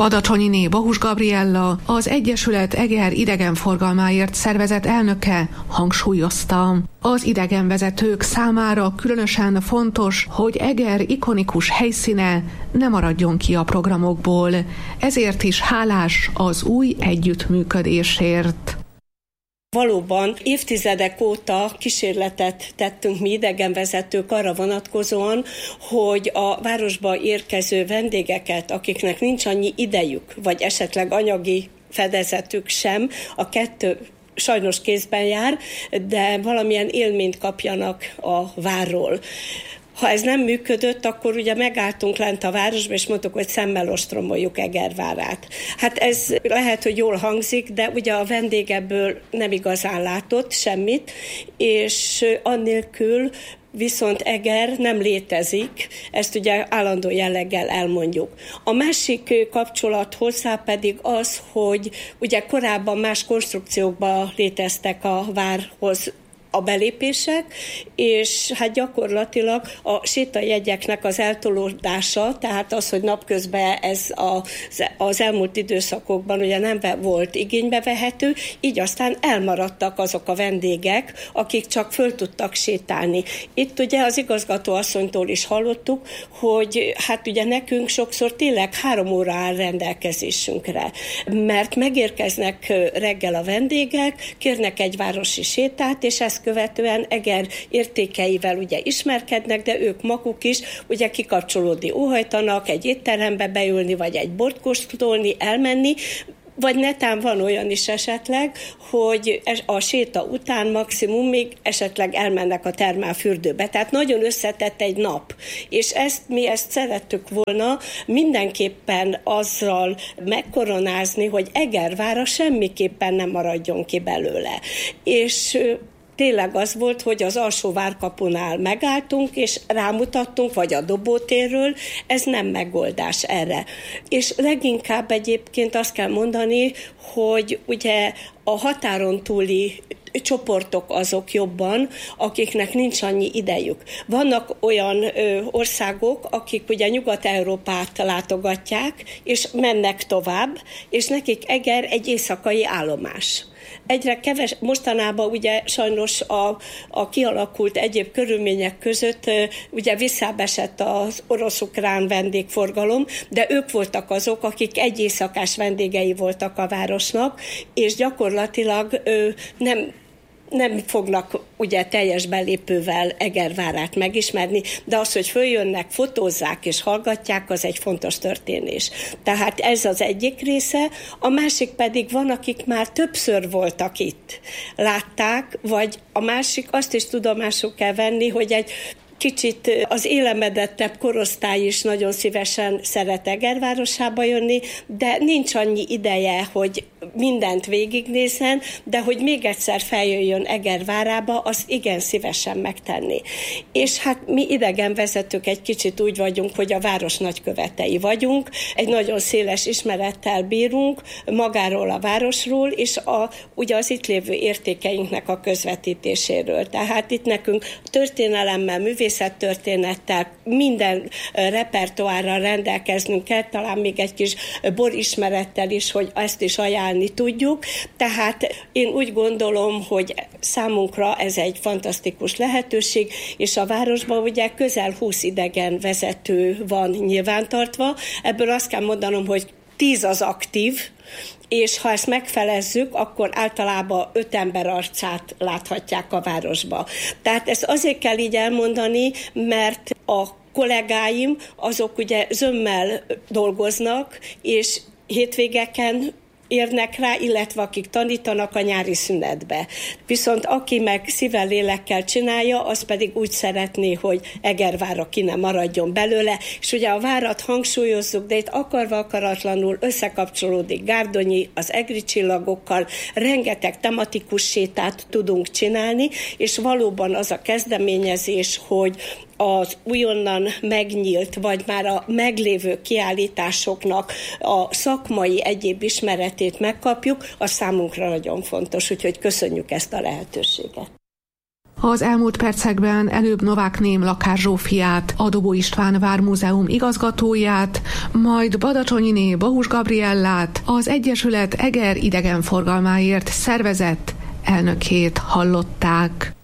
Badacsonyiné Bohus Gabriella, az Egyesület Eger idegenforgalmáért szervezet elnöke hangsúlyozta. Az idegenvezetők számára különösen fontos, hogy Eger ikonikus helyszíne ne maradjon ki a programokból, ezért is hálás az új együttműködésért. Valóban évtizedek óta kísérletet tettünk mi idegenvezetők arra vonatkozóan, hogy a városba érkező vendégeket, akiknek nincs annyi idejük, vagy esetleg anyagi fedezetük sem, a kettő sajnos kézben jár, de valamilyen élményt kapjanak a várról. Ha ez nem működött, akkor ugye megálltunk lent a városba, és mondtuk, hogy szemmel ostromoljuk Egervárát. Hát ez lehet, hogy jól hangzik, de ugye a vendég ebből nem igazán látott semmit, és annélkül viszont Eger nem létezik, ezt ugye állandó jelleggel elmondjuk. A másik kapcsolat hozzá pedig az, hogy ugye korábban más konstrukciókban léteztek a várhoz a belépések, és hát gyakorlatilag a sétajegyeknek az eltolódása, tehát az, hogy napközben ez az elmúlt időszakokban ugye nem volt igénybe vehető, így aztán elmaradtak azok a vendégek, akik csak föl tudtak sétálni. Itt ugye az igazgatóasszonytól is hallottuk, hogy hát ugye nekünk sokszor tényleg 3 óra áll rendelkezésünkre, mert megérkeznek reggel a vendégek, kérnek egy városi sétát, és ezt követően Eger értékeivel ugye ismerkednek, de ők maguk is ugye kikapcsolódni óhajtanak, egy étterembe beülni, vagy egy bort kóstolni, elmenni, vagy netán van olyan is esetleg, hogy a séta után maximum még esetleg elmennek a termálfürdőbe. Tehát nagyon összetett egy nap. És mi ezt szerettük volna mindenképpen azzal megkoronázni, hogy Egervára semmiképpen nem maradjon ki belőle. És tényleg az volt, hogy az alsó várkapunál megálltunk, és rámutattunk, vagy a Dobótérről, ez nem megoldás erre. És leginkább egyébként azt kell mondani, hogy ugye a határon túli csoportok azok jobban, akiknek nincs annyi idejük. Vannak olyan országok, akik ugye Nyugat-Európát látogatják, és mennek tovább, és nekik Eger egy éjszakai állomás. Egyre mostanában ugye sajnos a kialakult egyéb körülmények között ugye visszábesett az orosz-ukrán vendégforgalom, de ők voltak azok, akik egy éjszakás vendégei voltak a városnak, és gyakorlatilag nem fognak ugye teljes belépővel Egervárát megismerni, de az, hogy följönnek, fotózzák és hallgatják, az egy fontos történés. Tehát ez az egyik része, a másik pedig van, akik már többször voltak itt, látták, vagy a másik, azt is tudomásul kell venni, hogy egy kicsit az élemedettebb korosztály is nagyon szívesen szeret Egervárosába jönni, de nincs annyi ideje, hogy mindent végignézzen, de hogy még egyszer feljöjjön Egervárába, azt igen szívesen megtenni. És hát mi idegenvezetők egy kicsit úgy vagyunk, hogy a város nagykövetei vagyunk, egy nagyon széles ismerettel bírunk magáról a városról, és ugye az itt lévő értékeinknek a közvetítéséről. Tehát itt nekünk történelemmel, művészettörténettel, minden repertoárral rendelkeznünk kell, talán még egy kis borismerettel is, hogy ezt is ajánlni tudjuk. Tehát én úgy gondolom, hogy számunkra ez egy fantasztikus lehetőség, és a városban ugye közel 20 idegen vezető van nyilvántartva. Ebből azt kell mondanom, hogy 10 az aktív, és ha ezt megfelezzük, akkor általában 5 ember arcát láthatják a városba. Tehát ezt azért kell így elmondani, mert a kollégáim azok ugye zömmel dolgoznak, és hétvégeken érnek rá, illetve akik tanítanak a nyári szünetbe. Viszont aki meg szívvel, lélekkel csinálja, az pedig úgy szeretné, hogy Egervárra ki ne maradjon belőle, és ugye a várat hangsúlyozzuk, de itt akarva akaratlanul összekapcsolódik Gárdonyi az egri csillagokkal, rengeteg tematikus sétát tudunk csinálni, és valóban az a kezdeményezés, hogy az újonnan megnyílt, vagy már a meglévő kiállításoknak a szakmai egyéb ismeretét megkapjuk, az számunkra nagyon fontos, úgyhogy köszönjük ezt a lehetőséget. Az elmúlt percekben előbb Novák Ném Lakás Zsófiát, a Dobó István Vármúzeum igazgatóját, majd Badacsonyiné Bahus Gabriellát, az Egyesület Eger idegenforgalmáért szervezett elnökét hallották.